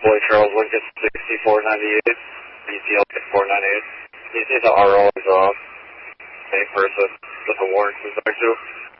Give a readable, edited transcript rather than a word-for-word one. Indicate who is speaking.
Speaker 1: Boy Charles Lincoln 6498, BCL 498. You see the RO is off. Same person with the warrant is back to.